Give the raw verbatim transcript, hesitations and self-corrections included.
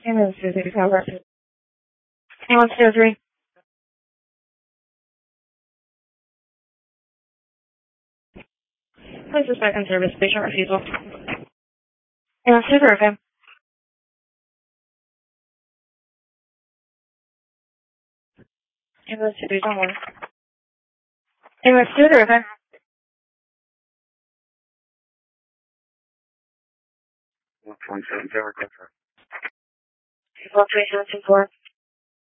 Ambulance two three cover. Ambulance two three. Please suspect in service. Patient refusal. Ambulance two three, okay. Ambulance two three, on one. Ambulance two three, okay. one twenty-seven, Tower, Denver. one twenty-seven, two four.